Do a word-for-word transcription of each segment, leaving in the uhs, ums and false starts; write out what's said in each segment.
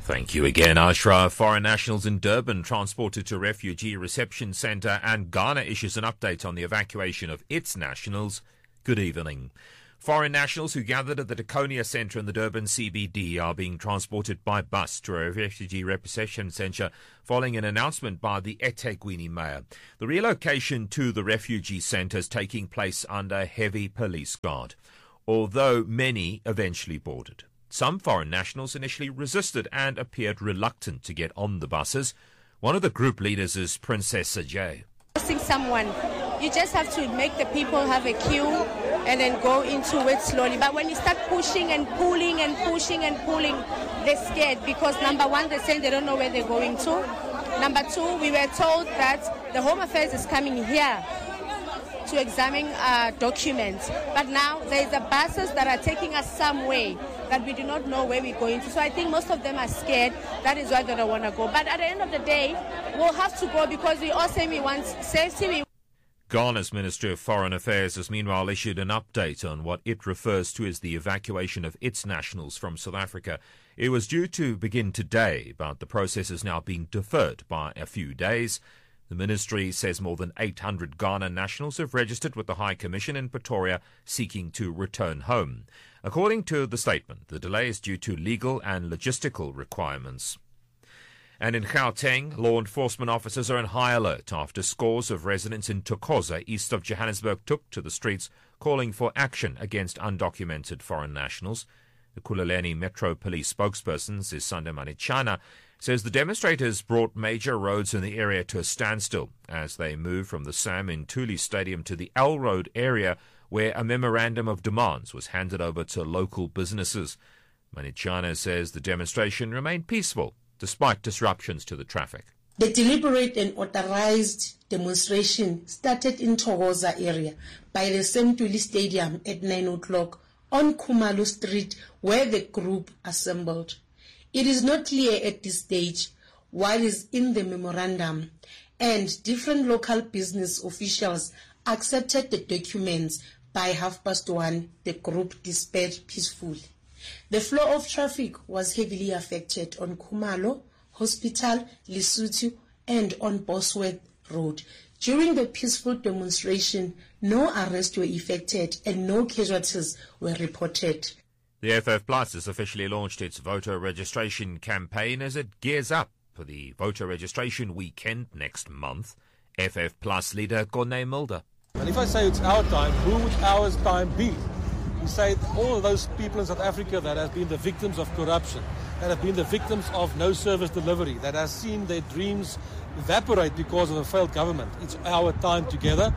Thank you again, Ashra. Foreign nationals in Durban transported to refugee reception centre, and Ghana issues an update on the evacuation of its nationals. Good evening. Foreign nationals who gathered at the Daconia Centre in the Durban C B D are being transported by bus to a refugee reception centre following an announcement by the eThekwini mayor. The relocation to the refugee centre is taking place under heavy police guard, although many eventually boarded. Some foreign nationals initially resisted and appeared reluctant to get on the buses. One of the group leaders is Princess Sajay. Forcing someone, you just have to make the people have a queue and then go into it slowly. But when you start pushing and pulling and pushing and pulling, they're scared because number one, they're saying they don't know where they're going to. Number two, we were told that the Home Affairs is coming here to examine uh, documents. But now there's the buses that are taking us somewhere that we do not know where we're going to. So I think most of them are scared. That is why they don't want to go. But at the end of the day, we'll have to go because we all say we want safety. We Ghana's Ministry of Foreign Affairs has meanwhile issued an update on what it refers to as the evacuation of its nationals from South Africa. It was due to begin today, but the process is now being deferred by a few days. The ministry says more than eight hundred Ghana nationals have registered with the High Commission in Pretoria seeking to return home. According to the statement, the delay is due to legal and logistical requirements. And in Gauteng, law enforcement officers are on high alert after scores of residents in Thokoza, east of Johannesburg, took to the streets calling for action against undocumented foreign nationals. The Kululeni Metro Police spokesperson, Zisanda Manichana, says the demonstrators brought major roads in the area to a standstill as they moved from the Sam Ntuli Stadium to the L Road area, where a memorandum of demands was handed over to local businesses. Manichana says the demonstration remained peaceful despite disruptions to the traffic. The deliberate and authorized demonstration started in Thokoza area by the Sam Ntuli Stadium at nine o'clock on Khumalo Street, where the group assembled. It is not clear at this stage what is in the memorandum, and different local business officials accepted the documents. By half past one, the group dispersed peacefully. The flow of traffic was heavily affected on Khumalo, Hospital, Lesotho, and on Bosworth Road. During the peaceful demonstration, no arrests were effected and no casualties were reported. The F F Plus has officially launched its voter registration campaign as it gears up for the voter registration weekend next month. F F Plus leader Corne Mulder. And if I say it's our time, who would our time be? We say all of those people in South Africa that have been the victims of corruption, that have been the victims of no service delivery, that have seen their dreams evaporate because of a failed government. It's our time together.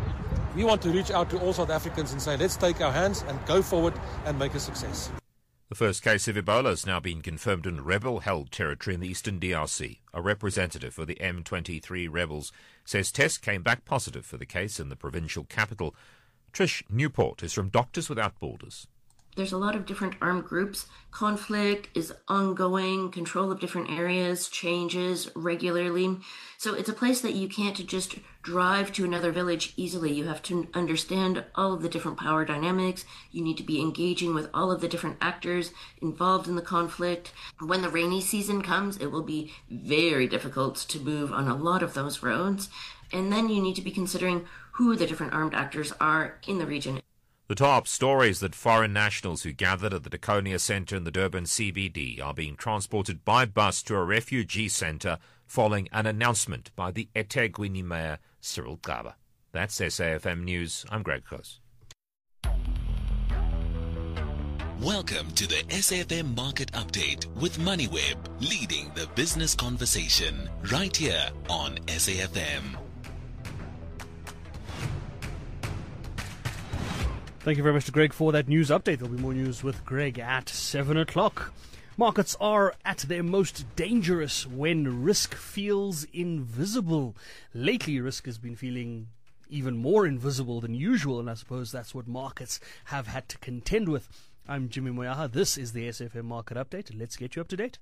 We want to reach out to all South Africans and say, let's take our hands and go forward and make a success. The first case of Ebola has now been confirmed in rebel-held territory in the eastern D R C. A representative for the M twenty-three rebels says tests came back positive for the case in the provincial capital. Trish Newport is from Doctors Without Borders. There's a lot of different armed groups. Conflict is ongoing. Control of different areas changes regularly. So it's a place that you can't just drive to another village easily. You have to understand all of the different power dynamics. You need to be engaging with all of the different actors involved in the conflict. When the rainy season comes, it will be very difficult to move on a lot of those roads. And then you need to be considering who the different armed actors are in the region. The top story is that foreign nationals who gathered at the Daconia Centre in the Durban C B D are being transported by bus to a refugee centre following an announcement by the eThekwini Mayor Cyril Gaba. That's S A F M News. I'm Greg Close. Welcome to the S A F M Market Update with MoneyWeb, leading the business conversation right here on S A F M. Thank you very much to Greg for that news update. There'll be more news with Greg at seven o'clock. Markets are at their most dangerous when risk feels invisible. Lately, risk has been feeling even more invisible than usual, and I suppose that's what markets have had to contend with. I'm Jimmy Moyaha. This is the S F M Market Update. Let's get you up to date.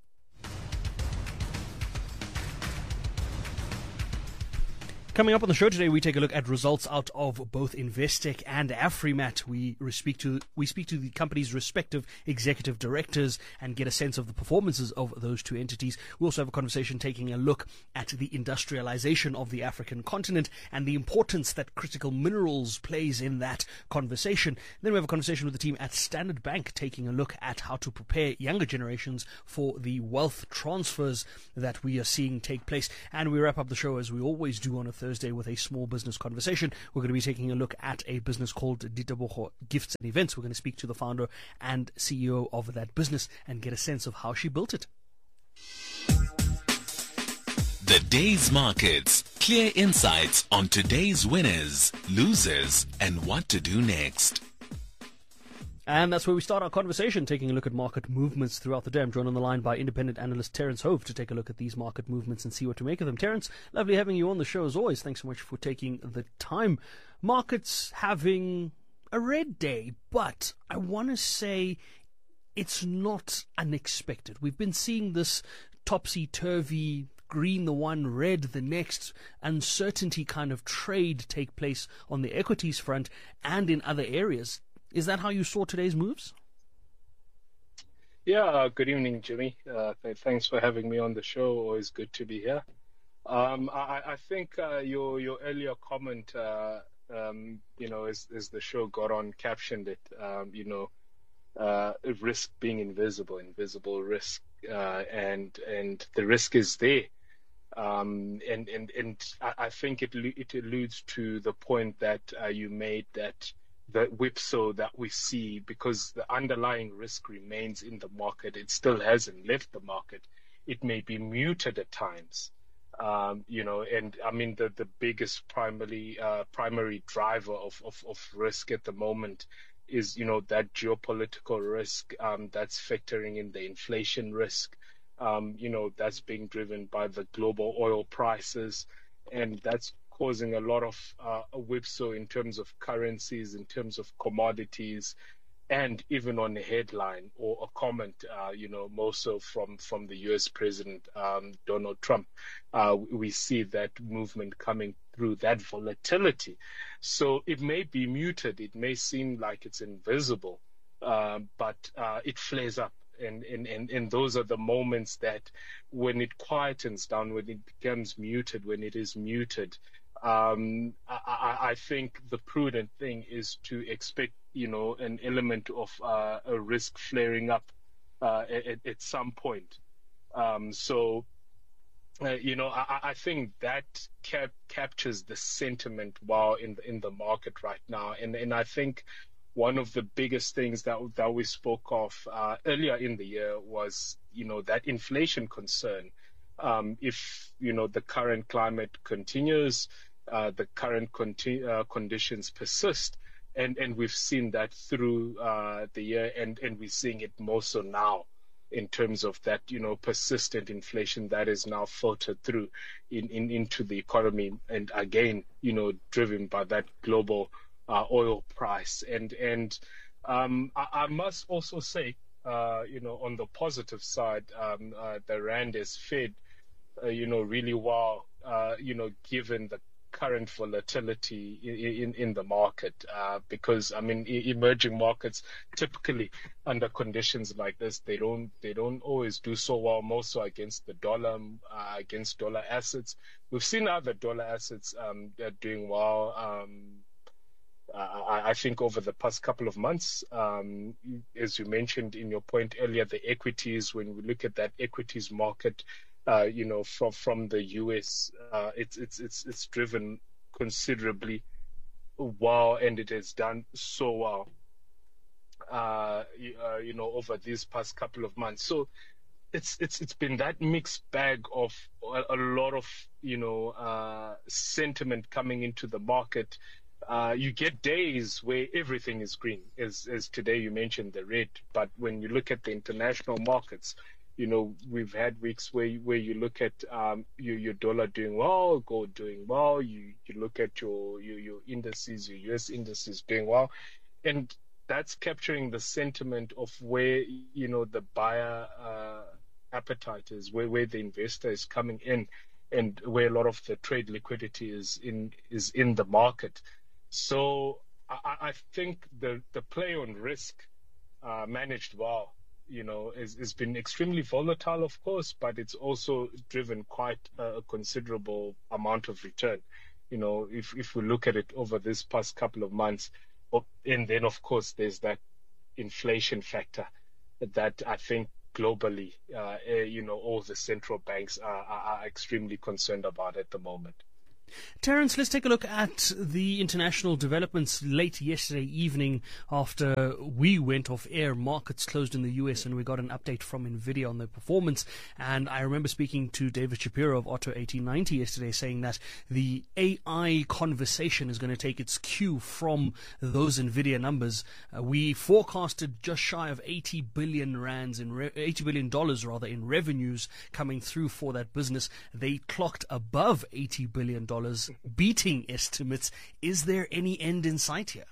Coming up on the show today, we take a look at results out of both Investec and Afrimat. We speak to we speak to the company's respective executive directors and get a sense of the performances of those two entities. We also have a conversation taking a look at the industrialization of the African continent and the importance that critical minerals plays in that conversation. Then we have a conversation with the team at Standard Bank taking a look at how to prepare younger generations for the wealth transfers that we are seeing take place. And we wrap up the show, as we always do on a Thursday, with a small business conversation. We're going to be taking a look at a business called Ditebogo Gifts and Events. We're going to speak to the founder and C E O of that business and get a sense of how she built it. The day's markets. Clear insights on today's winners, losers, and what to do next. And that's where we start our conversation, taking a look at market movements throughout the day. I'm joined on the line by independent analyst Terence Hove to take a look at these market movements and see what to make of them. Terence, lovely having you on the show as always. Thanks so much for taking the time. Markets having a red day, but I want to say it's not unexpected. We've been seeing this topsy-turvy, green the one, red the next, uncertainty kind of trade take place on the equities front and in other areas. Is that how you saw today's moves? Yeah, uh, good evening, Jimmy. Uh, th- thanks for having me on the show. Always good to be here. Um, I, I think uh, your your earlier comment, uh, um, you know, as, as the show got on, captioned it, um, you know, uh, risk being invisible, invisible risk, uh, and and the risk is there. Um, and, and, and I, I think it, it alludes to the point that uh, you made, that the whipsaw that we see, because the underlying risk remains in the market. It still hasn't left the market. It may be muted at times, um, you know, and I mean, the, the biggest primary, uh, primary driver of, of, of risk at the moment is, you know, that geopolitical risk, um, that's factoring in the inflation risk, um, you know, that's being driven by the global oil prices, and that's causing a lot of uh, a whipsaw in terms of currencies, in terms of commodities, and even on a headline or a comment, uh, you know, more so from, from the U S President, um, Donald Trump. Uh, we see that movement coming through, that volatility. So it may be muted, it may seem like it's invisible, uh, but uh, it flares up. And, and, and, and those are the moments that when it quietens down, when it becomes muted, when it is muted, Um, I, I think the prudent thing is to expect, you know, an element of uh, a risk flaring up uh, at, at some point. Um, so, uh, you know, I, I think that cap- captures the sentiment well in the, in the market right now. And, and I think one of the biggest things that that we spoke of uh, earlier in the year was, you know, that inflation concern. Um, if, you know, the current climate continues, Uh, the current conti- uh, conditions persist, and, and we've seen that through uh, the year, and, and we're seeing it more so now in terms of that, you know, persistent inflation that is now filtered through in, in into the economy, and again, you know, driven by that global uh, oil price. And and um, I, I must also say, uh, you know, on the positive side, um, uh, the rand is fed, uh, you know, really well, uh, you know, given the current volatility in, in, in the market, uh, because I mean, e- emerging markets typically under conditions like this, they don't they don't always do so well, more so against the dollar, uh, against dollar assets. We've seen other dollar assets um, they're doing well. Um, I, I think over the past couple of months, um, as you mentioned in your point earlier, the equities, when we look at that equities market, Uh, you know, from from the U S, uh, it's it's it's it's driven considerably well, and it has done so well, uh, you, uh, you know, over these past couple of months. So it's it's it's been that mixed bag of a, a lot of, you know, uh, sentiment coming into the market. Uh, you get days where everything is green, as as today you mentioned the red, but when you look at the international markets, you know, we've had weeks where where you look at um, your your dollar doing well, gold doing well. You you look at your your your indices, your U S indices doing well, and that's capturing the sentiment of where, you know, the buyer uh, appetite is, where where the investor is coming in, and where a lot of the trade liquidity is in is in the market. So I, I think the the play on risk uh, managed well, you know, is has been extremely volatile, of course, but it's also driven quite a considerable amount of return. You know, if if we look at it over this past couple of months, and then of course there's that inflation factor that I think globally, uh, you know, all the central banks are, are, are extremely concerned about at the moment. Terence, let's take a look at the international developments late yesterday evening after we went off air. Markets closed in the U S and we got an update from NVIDIA on their performance. And I remember speaking to David Shapiro of Otto eighteen ninety yesterday saying that the A I conversation is going to take its cue from those NVIDIA numbers. Uh, we forecasted just shy of eighty billion rands in re- eighty billion dollars rather in revenues coming through for that business. They clocked above eighty billion dollars. Beating estimates. Is there any end in sight here?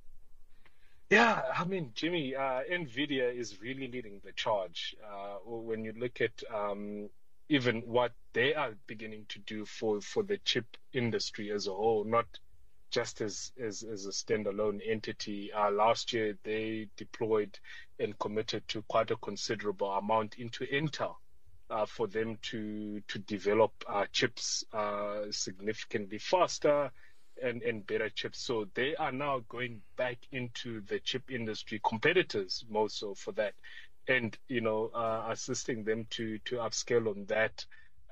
Yeah, I mean, Jimmy, uh, NVIDIA is really leading the charge. Uh, when you look at um, even what they are beginning to do for, for the chip industry as a whole, not just as, as, as a standalone entity. Uh, last year, they deployed and committed to quite a considerable amount into Intel. Uh, for them to to develop uh, chips uh, significantly faster and, and better chips. So they are now going back into the chip industry, competitors more so for that, and you know uh, assisting them to to upscale on that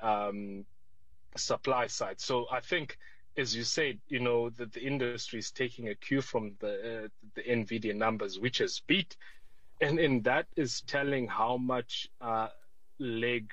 um, supply side. So I think, as you said, you know that the industry is taking a cue from the uh, the NVIDIA numbers, which has beat, and and that is telling how much Uh, leg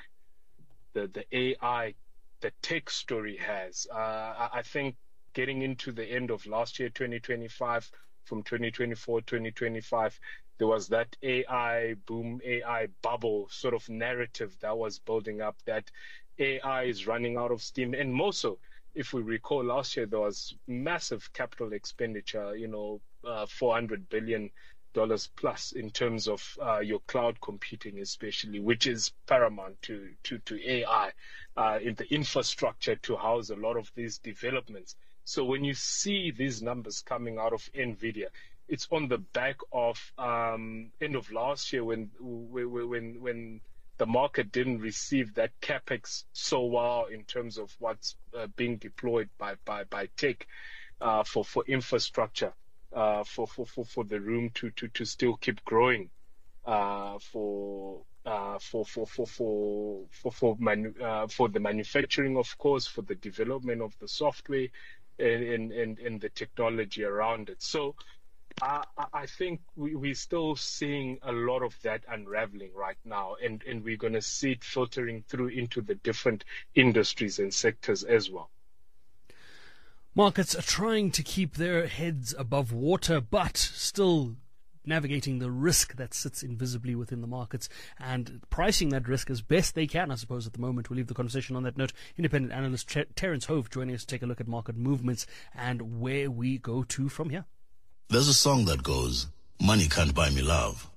the the A I, the tech story has. Uh, I, I think getting into the end of last year, twenty twenty-five, from twenty twenty-four, twenty twenty-five, there was that A I boom, A I bubble sort of narrative that was building up, that A I is running out of steam. And more so, if we recall last year, there was massive capital expenditure, you know, uh, four hundred billion dollars plus in terms of uh, your cloud computing, especially, which is paramount to to, to A I, uh, in the infrastructure to house a lot of these developments. So when you see these numbers coming out of NVIDIA, it's on the back of um, end of last year when when when the market didn't receive that capex so well in terms of what's uh, being deployed by by by tech uh, for for infrastructure. Uh, for, for, for, for the room to, to, to still keep growing, uh, for, uh, for, for, for, for, for, for, manu- uh, for the manufacturing, of course, for the development of the software and, and, and, and the technology around it. So uh, I think we, we're still seeing a lot of that unraveling right now, and, and we're going to see it filtering through into the different industries and sectors as well. Markets are trying to keep their heads above water, but still navigating the risk that sits invisibly within the markets and pricing that risk as best they can, I suppose, at the moment. We'll leave the conversation on that note. Independent analyst Ter- Terence Hove joining us to take a look at market movements and where we go to from here. There's a song that goes, "Money can't buy me love."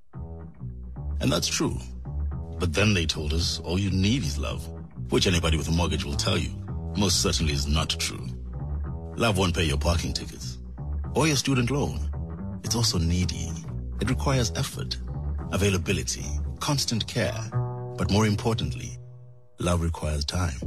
And that's true. But then they told us all you need is love, which anybody with a mortgage will tell you most certainly is not true. Love won't pay your parking tickets or your student loan. It's also needy. It requires effort, availability, constant care. But more importantly, love requires time.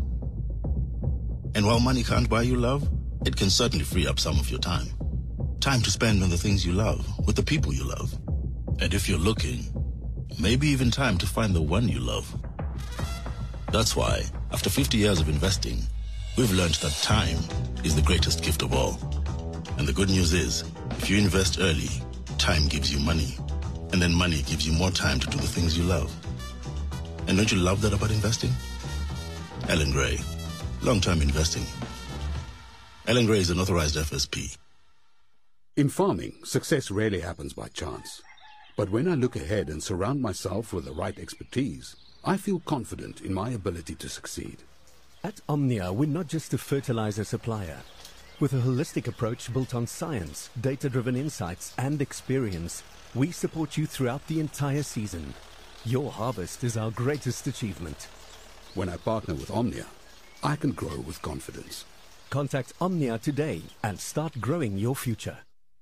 And while money can't buy you love, it can certainly free up some of your time. Time to spend on the things you love, with the people you love. And if you're looking, maybe even time to find the one you love. That's why, after fifty years of investing, we've learned that time is the greatest gift of all. And the good news is, if you invest early, time gives you money. And then money gives you more time to do the things you love. And don't you love that about investing? Ellen Gray, long-term investing. Ellen Gray is an authorized F S P. In farming, success rarely happens by chance. But when I look ahead and surround myself with the right expertise, I feel confident in my ability to succeed. At Omnia, we're not just a fertilizer supplier. With a holistic approach built on science, data-driven insights, and experience, we support you throughout the entire season. Your harvest is our greatest achievement. When I partner with Omnia, I can grow with confidence. Contact Omnia today and start growing your future.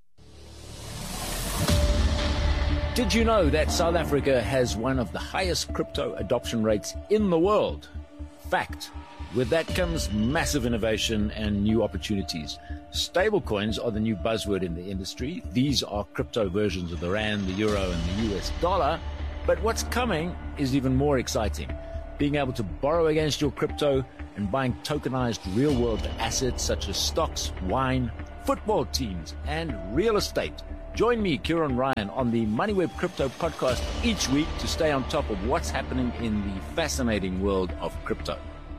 Did you know that South Africa has one of the highest crypto adoption rates in the world? Fact. With that comes massive innovation and new opportunities. Stablecoins are the new buzzword in the industry. These are crypto versions of the rand, the euro, and the U S dollar. But what's coming is even more exciting. Being able to borrow against your crypto and buying tokenized real-world assets such as stocks, wine, football teams, and real estate. Join me, Kieran Ryan, on the MoneyWeb Crypto podcast each week to stay on top of what's happening in the fascinating world of crypto.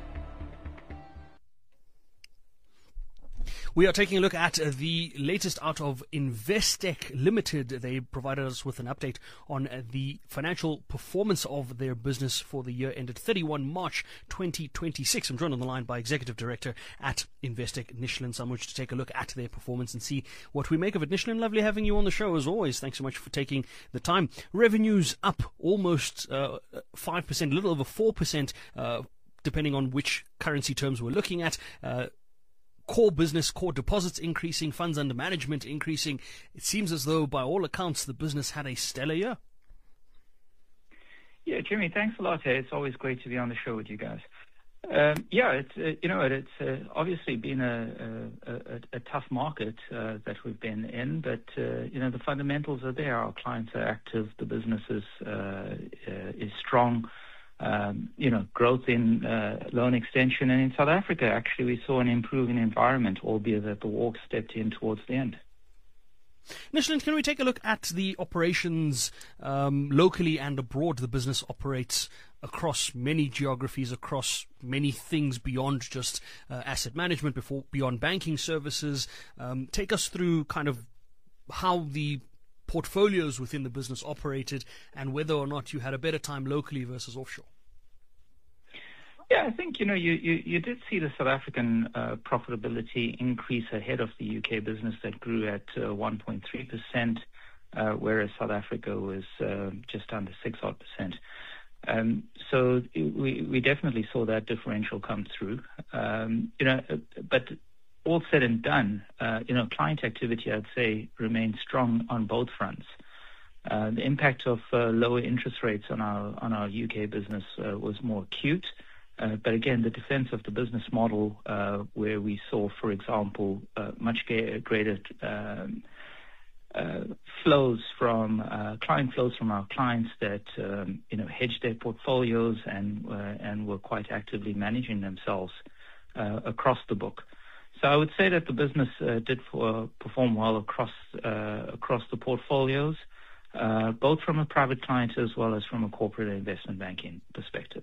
We are taking a look at uh, the latest out of Investec Limited. They provided us with an update on uh, the financial performance of their business for the year ended thirty-first of March twenty twenty-six. I'm joined on the line by Executive Director at Investec, Nishlin Samwich, to take a look at their performance and see what we make of it. Nishlin, lovely having you on the show as always. Thanks so much for taking the time. Revenues up almost uh, five percent, a little over four percent, uh, depending on which currency terms we're looking at. Uh, Core business, core deposits increasing, funds under management increasing. It seems as though, by all accounts, the business had a stellar year. Yeah, Jimmy, thanks a lot. It's always great to be on the show with you guys. Um, yeah, it's uh, you know it's uh, obviously been a, a, a, a tough market uh, that we've been in, but uh, you know the fundamentals are there. Our clients are active. The business is uh, uh, is strong. Um, you know, growth in uh, loan extension. And in South Africa, actually, we saw an improving environment, albeit that the war stepped in towards the end. Nishlin, can we take a look at the operations um, locally and abroad? The business operates across many geographies, across many things beyond just uh, asset management, before beyond banking services. Um, take us through kind of how the portfolios within the business operated and whether or not you had a better time locally versus offshore. Yeah, I think, you know, you, you, you did see the South African uh, profitability increase ahead of the U K business that grew at uh, one point three percent, uh, whereas South Africa was uh, just under six odd percent. Um, so we, we definitely saw that differential come through. Um, you know, but all said and done, uh, you know, client activity, I'd say, remains strong on both fronts. Uh, the impact of uh, lower interest rates on our on our U K business uh, was more acute. Uh, but again, the defense of the business model, uh, where we saw, for example, uh, much greater um, uh, flows from uh, client flows from our clients that um, you know hedged their portfolios and uh, and were quite actively managing themselves uh, across the book. So I would say that the business uh, did for, perform well across uh, across the portfolios, uh, both from a private client as well as from a corporate investment banking perspective.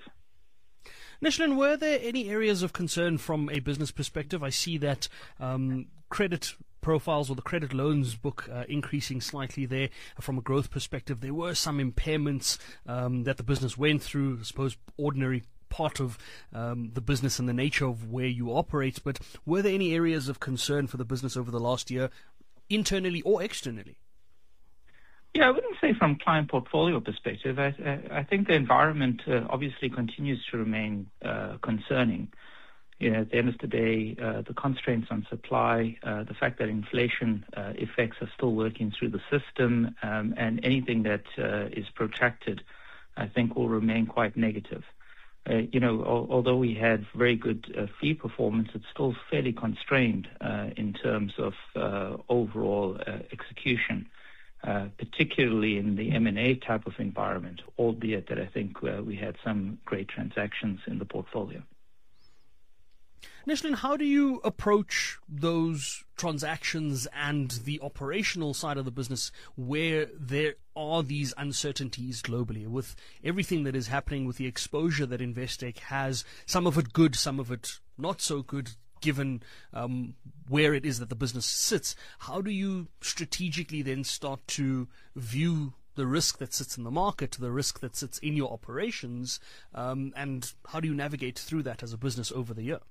Nishlin, were there any areas of concern from a business perspective? I see that um, credit profiles or the credit loans book uh, increasing slightly there from a growth perspective. There were some impairments um, that the business went through, I suppose, ordinary part of um, the business and the nature of where you operate, but were there any areas of concern for the business over the last year, internally or externally? Yeah, I wouldn't say from client portfolio perspective. I, I, I think the environment uh, obviously continues to remain uh, concerning. You know, at the end of the day, uh, the constraints on supply, uh, the fact that inflation uh, effects are still working through the system, um, and anything that uh, is protracted, I think will remain quite negative. Uh, you know, al- although we had very good uh, fee performance, it's still fairly constrained uh, in terms of uh, overall uh, execution, uh, particularly in the M and A type of environment, albeit that I think uh, we had some great transactions in the portfolio. Nishlin, how do you approach those transactions and the operational side of the business where there are these uncertainties globally with everything that is happening, with the exposure that Investec has, some of it good, some of it not so good, given um, where it is that the business sits? How do you strategically then start to view the risk that sits in the market, the risk that sits in your operations, um, and how do you navigate through that as a business over the year?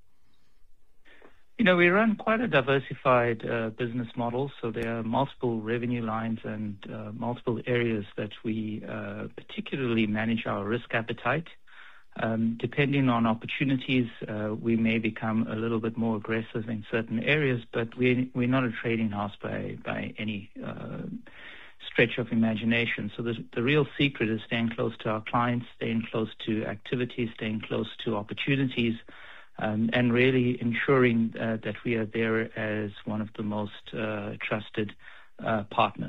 You know, we run quite a diversified uh, business model, so there are multiple revenue lines and uh, multiple areas that we uh, particularly manage our risk appetite. Um, depending on opportunities, uh, we may become a little bit more aggressive in certain areas, but we, we're not a trading house by, by any uh, stretch of imagination. So the, the real secret is staying close to our clients, staying close to activities, staying close to opportunities, um, and really ensuring uh, that we are there as one of the most uh, trusted uh, partners.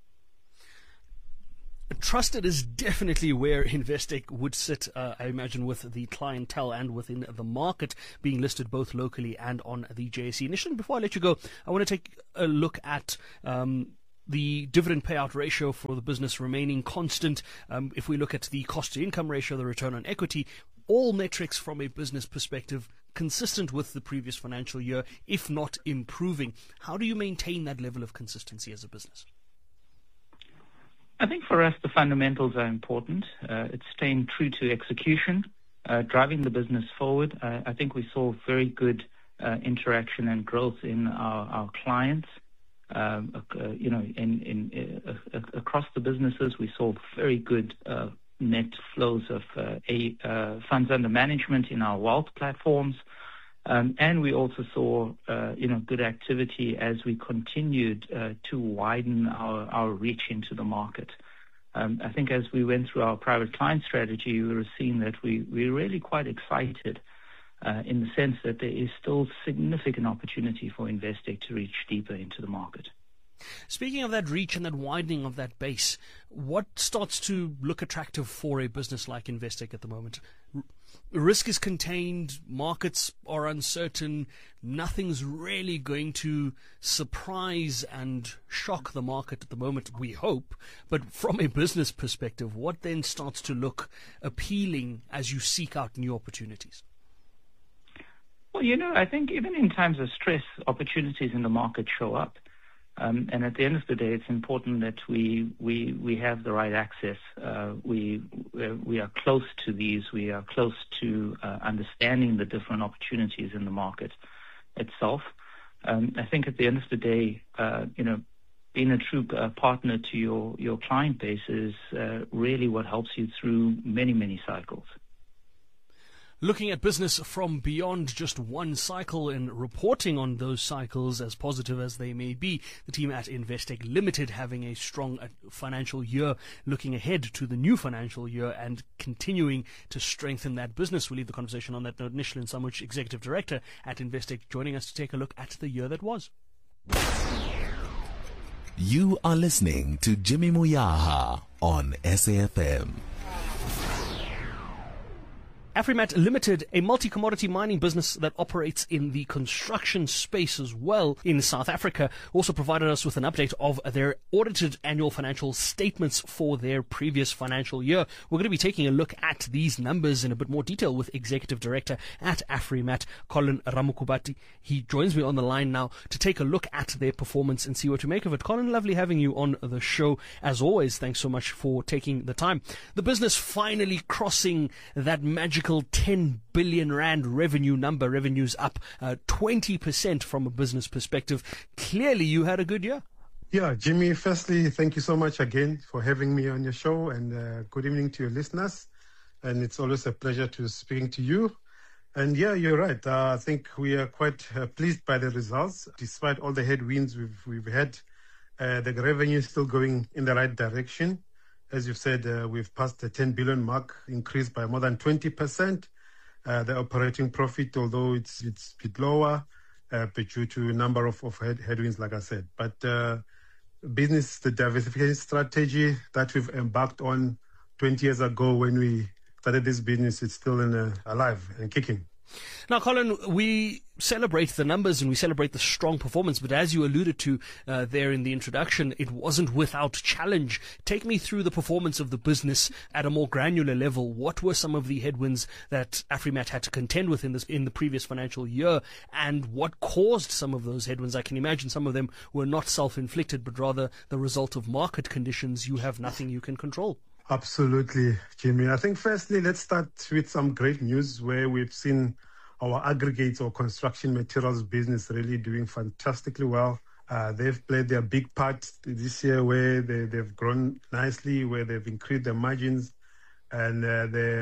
Trusted is definitely where Investec would sit, uh, I imagine, with the clientele and within the market, being listed both locally and on the J S E. Initially, before I let you go, I want to take a look at um, the dividend payout ratio for the business remaining constant. Um, if we look at the cost-to-income ratio, the return on equity, all metrics from a business perspective consistent with the previous financial year, if not improving. How do you maintain that level of consistency as a business? I think for us, the fundamentals are important. Uh, it's staying true to execution, uh, driving the business forward. Uh, I think we saw very good uh, interaction and growth in our, our clients. Um, uh, you know, in, in uh, uh, across the businesses, we saw very good uh, net flows of uh, a, uh, funds under management in our wealth platforms. Um, and we also saw, uh, you know, good activity as we continued uh, to widen our, our reach into the market. Um, I think as we went through our private client strategy, we were seeing that we, we're really quite excited uh, in the sense that there is still significant opportunity for Investec to reach deeper into the market. Speaking of that reach and that widening of that base, what starts to look attractive for a business like Investec at the moment? R- risk is contained, markets are uncertain, nothing's really going to surprise and shock the market at the moment, we hope. But from a business perspective, what then starts to look appealing as you seek out new opportunities? Well, you know, I think even in times of stress, opportunities in the market show up. Um, and at the end of the day, it's important that we we, we have the right access. Uh, we we are close to these. We are close to uh, understanding the different opportunities in the market itself. Um, I think at the end of the day, uh, you know, being a true uh, partner to your, your client base is uh, really what helps you through many, many cycles. Looking at business from beyond just one cycle and reporting on those cycles, as positive as they may be, the team at Investec Limited having a strong financial year, looking ahead to the new financial year and continuing to strengthen that business. We'll leave the conversation on that note. Nishlin Samwich, Executive Director at Investec, joining us to take a look at the year that was. You are listening to Jimmy Muyaha on S A F M. Afrimat Limited, a multi-commodity mining business that operates in the construction space as well in South Africa, also provided us with an update of their audited annual financial statements for their previous financial year. We're going to be taking a look at these numbers in a bit more detail with Executive Director at Afrimat, Colin Ramukubati. He joins me on the line now to take a look at their performance and see what to make of it. Colin, lovely having you on the show. As always, thanks so much for taking the time. The business finally crossing that magic ten billion rand revenue number. Revenues up uh, twenty percent from a business perspective. Clearly, you had a good year. Yeah, Jimmy, firstly, thank you so much again for having me on your show, and uh, good evening to your listeners. And it's always a pleasure to speaking to you. And yeah, you're right. Uh, I think we are quite uh, pleased by the results. Despite all the headwinds we've, we've had, uh, the revenue is still going in the right direction. As you've said, uh, we've passed the ten billion mark, increased by more than twenty percent. Uh, the operating profit, although it's it's a bit lower, uh, but due to a number of, of head, headwinds, like I said. But uh, business, the diversification strategy that we've embarked on twenty years ago when we started this business, it's still in a, alive and kicking. Now, Colin, we celebrate the numbers and we celebrate the strong performance, but as you alluded to uh, there in the introduction, it wasn't without challenge. Take me through the performance of the business at a more granular level. What were some of the headwinds that Afrimat had to contend with in, this, in the previous financial year, and what caused some of those headwinds? I can imagine some of them were not self-inflicted, but rather the result of market conditions. You have nothing you can control. Absolutely, Jimmy. I think firstly, let's start with some great news where we've seen our aggregates or construction materials business really doing fantastically well. Uh, they've played their big part this year where they, they've grown nicely, where they've increased their margins, and uh, the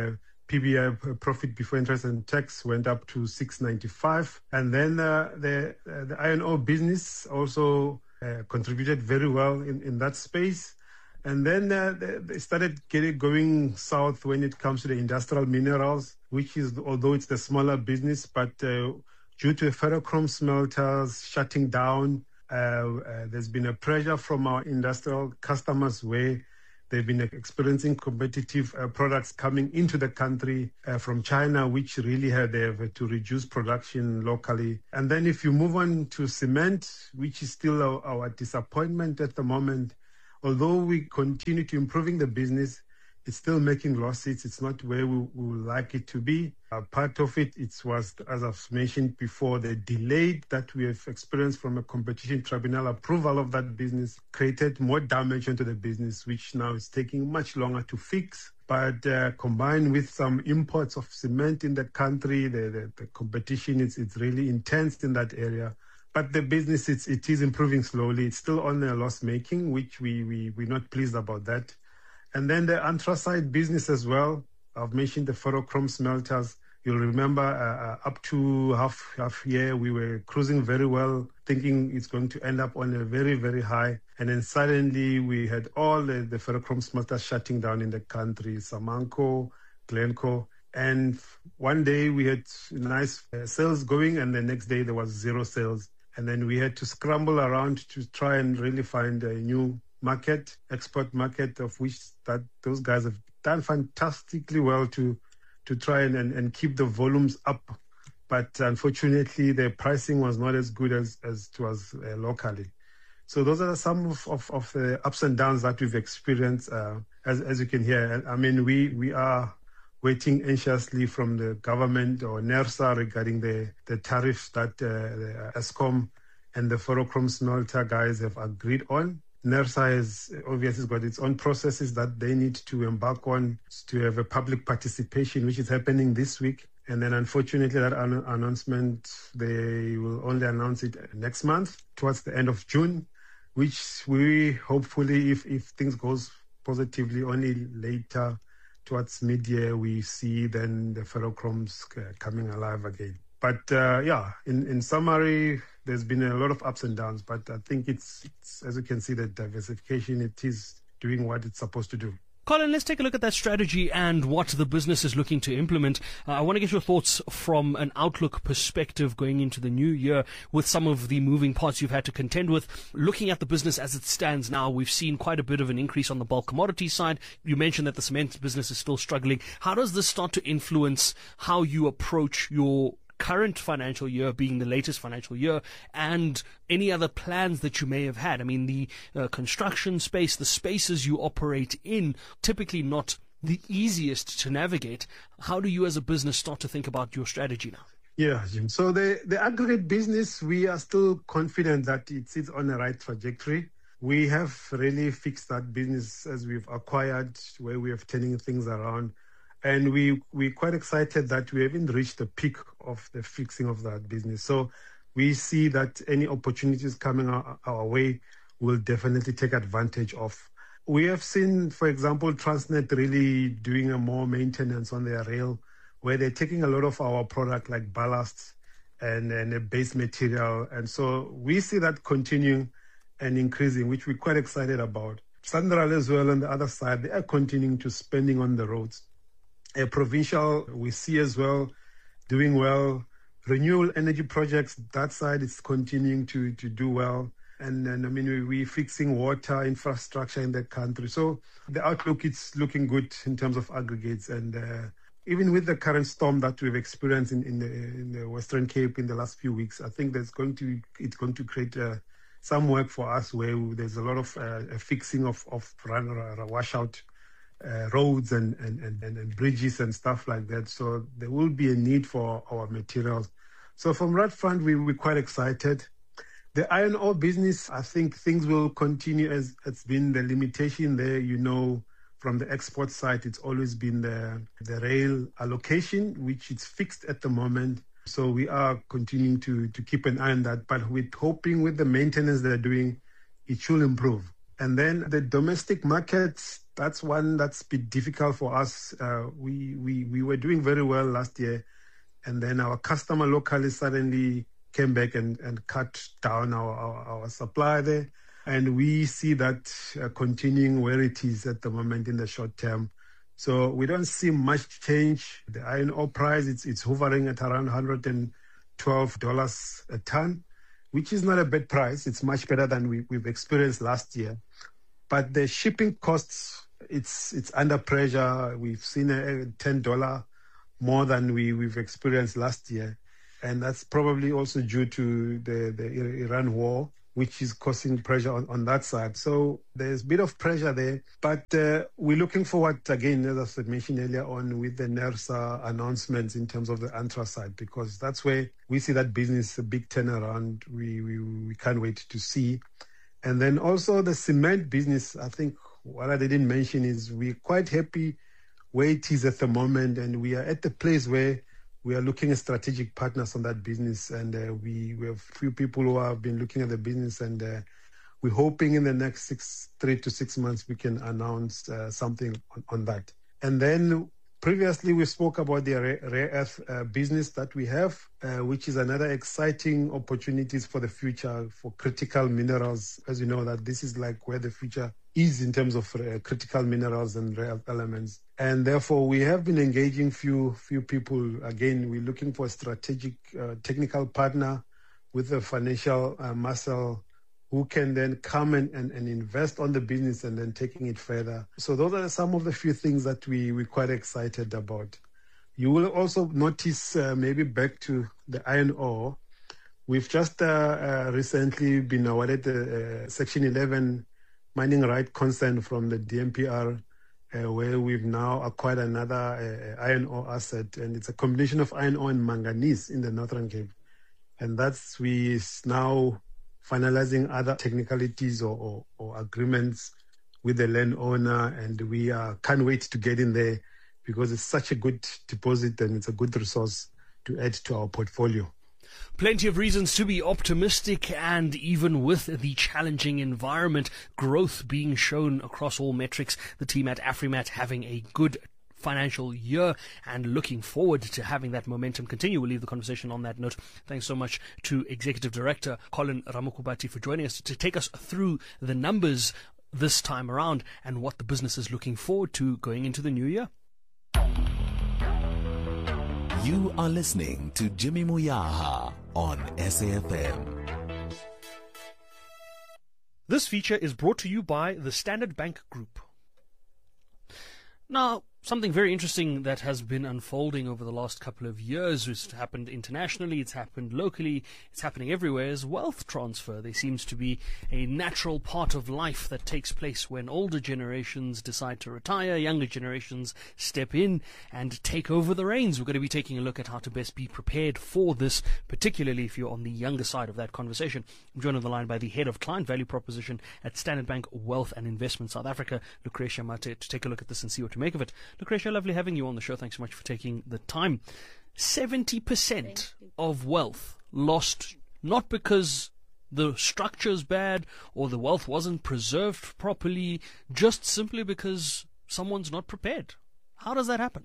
P B I, profit before interest and tax, went up to six ninety-five. And then uh, the uh, the iron ore business also uh, contributed very well in, in that space. And then uh, they, they started getting going south when it comes to the industrial minerals, which is, although it's the smaller business, but uh, due to ferrochrome smelters shutting down, uh, uh, there's been a pressure from our industrial customers where they've been experiencing competitive uh, products coming into the country uh, from China, which really had uh, to reduce production locally. And then if you move on to cement, which is still our, our disappointment at the moment, although we continue to improving the business, it's still making losses. It's not where we, we would like it to be. Uh, part of it, it was, as I've mentioned before, the delay that we have experienced from a competition tribunal approval of that business created more damage onto the business, which now is taking much longer to fix. But uh, combined with some imports of cement in the country, the, the, the competition is it's really intense in that area. But the business, it's, it is improving slowly. It's still on a loss making, which we, we, we're not pleased about that. And then the anthracite business as well. I've mentioned the ferrochrome smelters. You'll remember uh, uh, up to half half year, we were cruising very well, thinking it's going to end up on a very, very high. And then suddenly we had all the, the ferrochrome smelters shutting down in the country, Samanco, Glencore. And one day we had nice uh, sales going, and the next day there was zero sales. And then we had to scramble around to try and really find a new market, export market, of which that those guys have done fantastically well to to try and, and, and keep the volumes up. But unfortunately, the pricing was not as good as, as it was uh, locally. So those are some of, of, of the ups and downs that we've experienced, uh, as, as you can hear. I mean, we, we are waiting anxiously from the government or NERSA regarding the, the tariffs that uh, the Eskom and the ferrochrome smelter guys have agreed on. NERSA has obviously got its own processes that they need to embark on to have a public participation, which is happening this week. And then unfortunately, that an- announcement, they will only announce it next month, towards the end of June, which we hopefully, if, if things goes positively, only later towards mid-year, we see then the ferrochromes coming alive again. But uh, yeah, in, in summary, there's been a lot of ups and downs, but I think it's, it's, as you can see, the diversification, it is doing what it's supposed to do. Colin, let's take a look at that strategy and what the business is looking to implement. Uh, I want to get your thoughts from an outlook perspective going into the new year with some of the moving parts you've had to contend with. Looking at the business as it stands now, we've seen quite a bit of an increase on the bulk commodity side. You mentioned that the cement business is still struggling. How does this start to influence how you approach your current financial year, being the latest financial year, and any other plans that you may have had? I mean, the uh, construction space, the spaces you operate in, typically not the easiest to navigate. How do you as a business start to think about your strategy now? Yeah, Jim. So the, the aggregate business, we are still confident that it's, it's on the right trajectory. We have really fixed that business as we've acquired, where we are turning things around. And we, we're quite excited that we haven't reached the peak of the fixing of that business. So we see that any opportunities coming our, our way, we'll definitely take advantage of. We have seen, for example, Transnet really doing a more maintenance on their rail, where they're taking a lot of our product like ballasts and, and a base material. And so we see that continuing and increasing, which we're quite excited about. Sandral as well on the other side, they are continuing to spending on the roads. A provincial, we see as well, doing well. Renewable energy projects, that side is continuing to, to do well. And then, I mean, we, we're fixing water infrastructure in the country. So the outlook is looking good in terms of aggregates. And uh, even with the current storm that we've experienced in, in, the, in the Western Cape in the last few weeks, I think there's going to it's going to create uh, some work for us where there's a lot of uh, fixing of, of run, uh, washout Uh, roads and, and, and, and bridges and stuff like that. So there will be a need for our materials. So from that front, we, we're quite excited. The iron ore business, I think things will continue as it's been the limitation there. You know, from the export side, it's always been the, the rail allocation, which is fixed at the moment. So we are continuing to, to keep an eye on that. But we're hoping with the maintenance they're doing, it should improve. And then the domestic markets, that's one that's been difficult for us. Uh, we, we, we were doing very well last year, and then our customer locally suddenly came back and, and cut down our, our, our supply there. And we see that uh, continuing where it is at the moment in the short term. So we don't see much change. The iron ore price, it's, it's hovering at around one hundred twelve dollars a ton, which is not a bad price. It's much better than we, we've experienced last year. But the shipping costs, it's it's under pressure. We've seen a ten dollars more than we, we've experienced last year. And that's probably also due to the, the Iran war, which is causing pressure on, on that side. So there's a bit of pressure there. But uh, we're looking forward, again, as I mentioned earlier on, with the NERSA announcements in terms of the anthracite, because that's where we see that business, a big turnaround. We, we, we can't wait to see. And then also the cement business, I think what I didn't mention is we're quite happy where it is at the moment. And we are at the place where we are looking at strategic partners on that business. And uh, we, we have a few people who have been looking at the business. And uh, we're hoping in the next six, three to six months, we can announce uh, something on, on that. And then previously, we spoke about the rare, rare earth uh, business that we have, uh, which is another exciting opportunities for the future for critical minerals. As you know, that this is like where the future is in terms of uh, critical minerals and rare earth elements. And therefore, we have been engaging few few people. Again, we're looking for a strategic uh, technical partner with a financial uh, muscle who can then come and, and, and invest on the business and then taking it further. So those are some of the few things that we, we're quite excited about. You will also notice, uh, maybe back to the iron ore, we've just uh, uh, recently been awarded the uh, Section eleven mining right consent from the D M P R, uh, where we've now acquired another uh, iron ore asset, and it's a combination of iron ore and manganese in the Northern Cape. And that's we now finalizing other technicalities or, or, or agreements with the landowner, and we uh, can't wait to get in there because it's such a good deposit and it's a good resource to add to our portfolio. Plenty of reasons to be optimistic, and even with the challenging environment, growth being shown across all metrics, the team at Afrimat having a good financial year and looking forward to having that momentum continue. We'll leave the conversation on that note. Thanks so much to Executive Director Colin Ramokubati for joining us to take us through the numbers this time around and what the business is looking forward to going into the new year. You are listening to Jimmy Muyaha on S A F M. This feature is brought to you by the Standard Bank Group. Now, something very interesting that has been unfolding over the last couple of years. It's happened internationally, it's happened locally, it's happening everywhere, is wealth transfer. There seems to be a natural part of life that takes place when older generations decide to retire, younger generations step in and take over the reins. We're going to be taking a look at how to best be prepared for this, particularly if you're on the younger side of that conversation. I'm joined on the line by the Head of Client Value Proposition at Standard Bank Wealth and Investment South Africa, Lucretia Mate, to take a look at this and see what to make of it. Lucretia, lovely having you on the show. Thanks so much for taking the time. seventy percent of wealth lost, not because the structure's bad or the wealth wasn't preserved properly, just simply because someone's not prepared. How does that happen?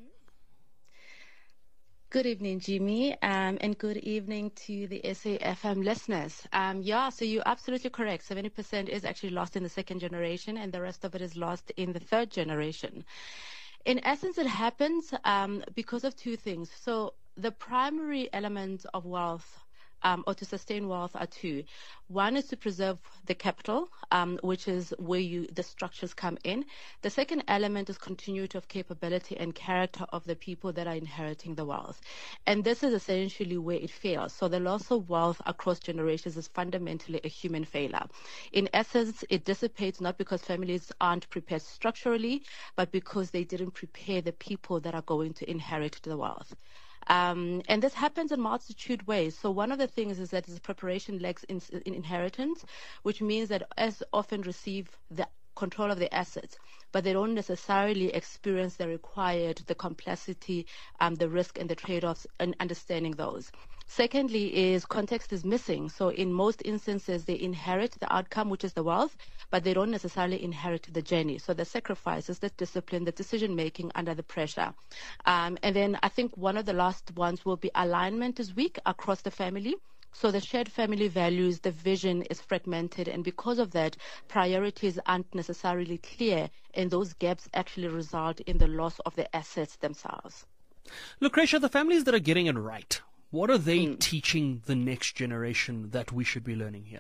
Good evening, Jimmy, um, and good evening to the S A F M listeners. Um, yeah, so you're absolutely correct. seventy percent is actually lost in the second generation, and the rest of it is lost in the third generation. In essence, it happens um, because of two things. So the primary elements of wealth Um, or to sustain wealth are two. One is to preserve the capital, um, which is where you the structures come in. The second element is continuity of capability and character of the people that are inheriting the wealth. And this is essentially where it fails. So the loss of wealth across generations is fundamentally a human failure. In essence, it dissipates not because families aren't prepared structurally, but because they didn't prepare the people that are going to inherit the wealth. Um, and this happens in multitude ways. So one of the things is that this preparation lacks in, in inheritance, which means that as often receive the control of the assets, but they don't necessarily experience the required, the complexity, um, the risk and the trade-offs and understanding those. Secondly is context is missing. So in most instances, they inherit the outcome, which is the wealth, but they don't necessarily inherit the journey. So the sacrifices, the discipline, the decision-making under the pressure. Um, and then I think one of the last ones will be alignment is weak across the family. So the shared family values, the vision is fragmented, and because of that, priorities aren't necessarily clear, and those gaps actually result in the loss of the assets themselves. Lucretia, the families that are getting it right, what are they mm. teaching the next generation that we should be learning here?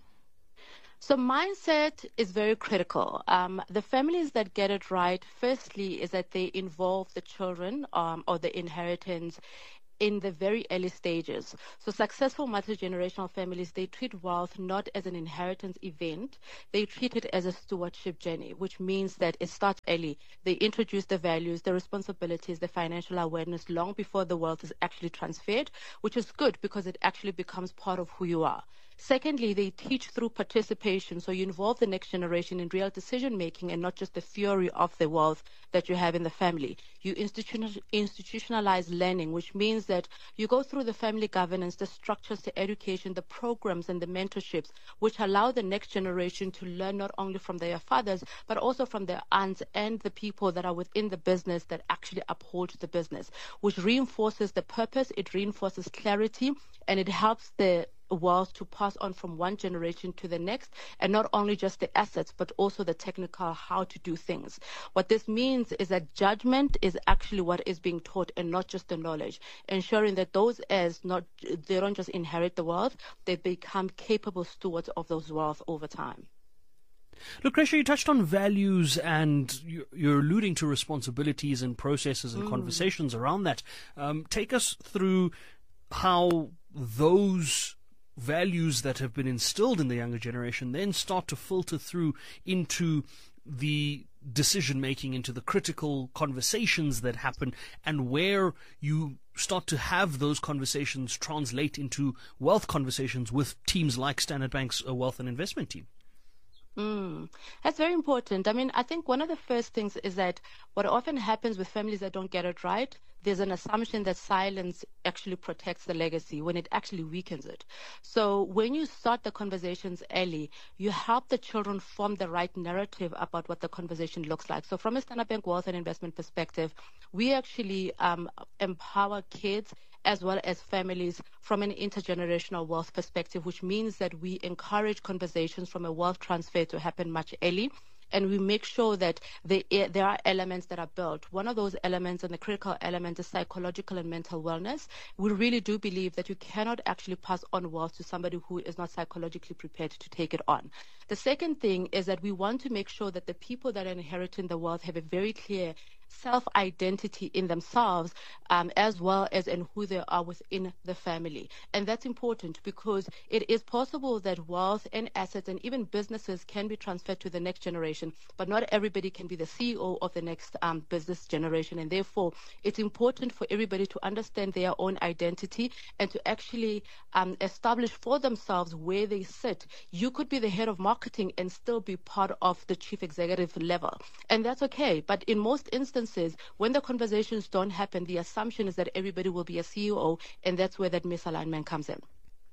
So mindset is very critical. Um, the families that get it right, firstly, is that they involve the children um, or the inheritance in the very early stages. So successful multi-generational families, they treat wealth not as an inheritance event, they treat it as a stewardship journey, which means that it starts early. They introduce the values, the responsibilities, the financial awareness long before the wealth is actually transferred, which is good because it actually becomes part of who you are. Secondly, they teach through participation, so you involve the next generation in real decision-making and not just the theory of the wealth that you have in the family. You institutional, institutionalize learning, which means that you go through the family governance, the structures, the education, the programs, and the mentorships, which allow the next generation to learn not only from their fathers, but also from their aunts and the people that are within the business that actually uphold the business, which reinforces the purpose, it reinforces clarity, and it helps the wealth to pass on from one generation to the next, and not only just the assets, but also the technical how to do things. What this means is that judgment is actually what is being taught and not just the knowledge, ensuring that those heirs, not, they don't just inherit the wealth, they become capable stewards of those wealth over time. Lucretia, you touched on values and you're alluding to responsibilities and processes and mm. conversations around that. Um, take us through how those values that have been instilled in the younger generation then start to filter through into the decision-making, into the critical conversations that happen, and where you start to have those conversations translate into wealth conversations with teams like Standard Bank's Wealth and Investment Team. Mm, that's very important. I mean, I think one of the first things is that what often happens with families that don't get it right, there's an assumption that silence actually protects the legacy when it actually weakens it. So when you start the conversations early, you help the children form the right narrative about what the conversation looks like. So from a Standard Bank Wealth and Investment perspective, we actually um, empower kids as well as families from an intergenerational wealth perspective, which means that we encourage conversations from a wealth transfer to happen much early. And we make sure that they, there are elements that are built. One of those elements, and the critical element, is psychological and mental wellness. We really do believe that you cannot actually pass on wealth to somebody who is not psychologically prepared to take it on. The second thing is that we want to make sure that the people that are inheriting the wealth have a very clear self-identity in themselves, um, as well as in who they are within the family. And that's important because it is possible that wealth and assets and even businesses can be transferred to the next generation, but not everybody can be the C E O of the next um, business generation. And therefore, it's important for everybody to understand their own identity and to actually um, establish for themselves where they sit. You could be the head of marketing and still be part of the chief executive level. And that's okay. But in most instances, when the conversations don't happen, the assumption is that everybody will be a C E O, and that's where that misalignment comes in.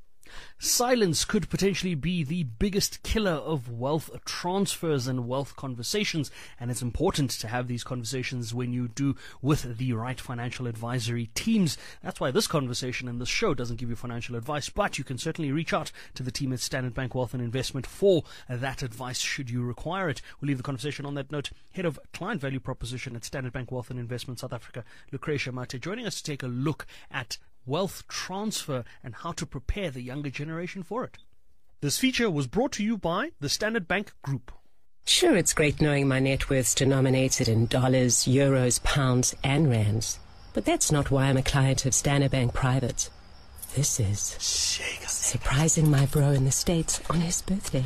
Silence could potentially be the biggest killer of wealth transfers and wealth conversations, and it's important to have these conversations when you do with the right financial advisory teams. That's why this conversation and this show doesn't give you financial advice, but you can certainly reach out to the team at Standard Bank Wealth and Investment for that advice should you require it. We'll leave the conversation on that note. Head of Client Value Proposition at Standard Bank Wealth and Investment South Africa, Lucretia Mate, joining us to take a look at wealth transfer and how to prepare the younger generation for it. This feature was brought to you by the Standard Bank Group. Sure, it's great knowing my net worth's denominated in dollars, euros, pounds, and rands. But that's not why I'm a client of Standard Bank Private. This is surprising my bro in the States on his birthday.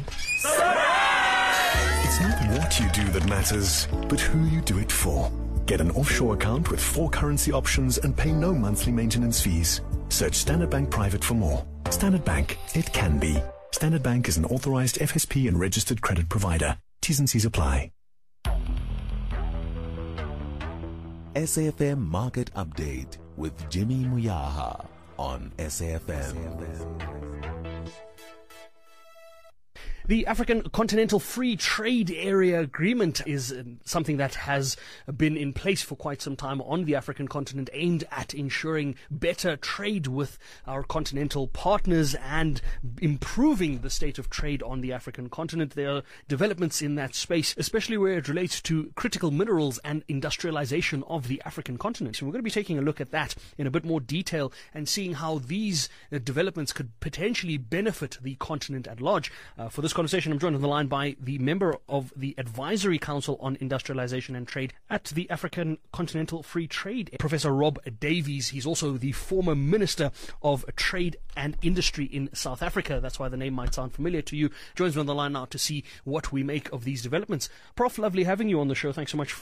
It's not what you do that matters, but who you do it for. Get an offshore account with four currency options and pay no monthly maintenance fees. Search Standard Bank Private for more. Standard Bank, it can be. Standard Bank is an authorized F S P and registered credit provider. T's and C's apply. S A F M Market Update with Jimmy Muyaha. on S A F M. The African Continental Free Trade Area Agreement is something that has been in place for quite some time on the African continent, aimed at ensuring better trade with our continental partners and improving the state of trade on the African continent. There are developments in that space, especially where it relates to critical minerals and industrialization of the African continent. So we're going to be taking a look at that in a bit more detail and seeing how these uh, developments could potentially benefit the continent at large. Uh, for this conversation, I'm joined on the line by the member of the Advisory Council on Industrialization and Trade at the African Continental Free Trade, Professor Rob Davies. He's also the former Minister of Trade and Industry in South Africa. That's why the name might sound familiar to you. Joins me on the line now to see what we make of these developments. Prof, lovely having you on the show. Thanks so much